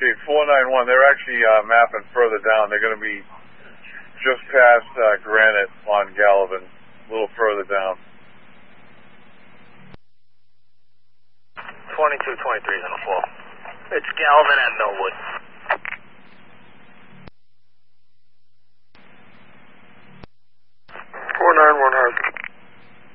Okay, 491. They're actually mapping further down. They're going to be just past Granite on Gallivan, a little further down. 2223 is on the floor. It's Gallivan and Millwood.